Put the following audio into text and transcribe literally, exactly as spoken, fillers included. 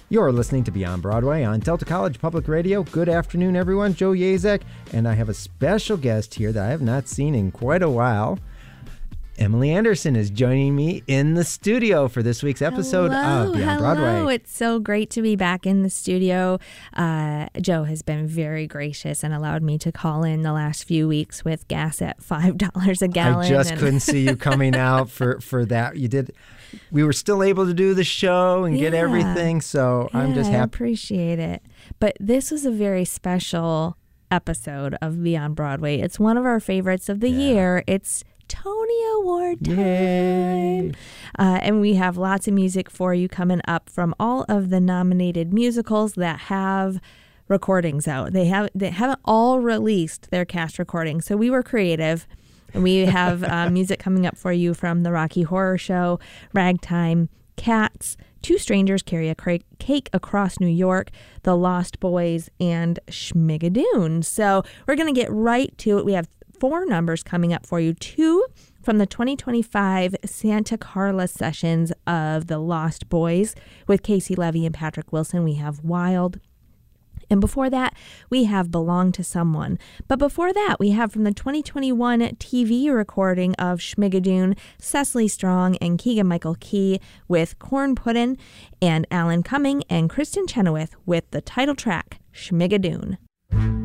You're listening to Beyond Broadway on Delta College Public Radio. Good afternoon, everyone. Joe Yazek, and I have a special guest here that I have not seen in quite a while. Emily Anderson is joining me in the studio for this week's episode hello, of Beyond hello. Broadway. It's so great to be back in the studio. Uh, Joe has been very gracious and allowed me to call in the last few weeks with gas at five dollars a gallon. I just and couldn't see you coming out for, for that. You did. We were still able to do the show and get Yeah. everything, so yeah, I'm just I happy. appreciate it. But this was a very special episode of Beyond Broadway. It's one of our favorites of the Yeah. year. It's Tony Award time. Yay. Uh, and we have lots of music for you coming up from all of the nominated musicals that have recordings out. They have they haven't all released their cast recordings, so we were creative. And we have uh, music coming up for you from The Rocky Horror Show, Ragtime, Cats, Two Strangers Carry a Cra- Cake Across New York, The Lost Boys, and Schmigadoon. So we're going to get right to it. We have four numbers coming up for you. Two from the twenty twenty-five Santa Carla sessions of The Lost Boys with Casey Levy and Patrick Wilson. We have Wild. And before that, we have Belong to Someone. But before that, we have from the twenty twenty-one T V recording of Schmigadoon, Cecily Strong and Keegan-Michael Key with Corn Puddin', and Alan Cumming and Kristen Chenoweth with the title track, Schmigadoon.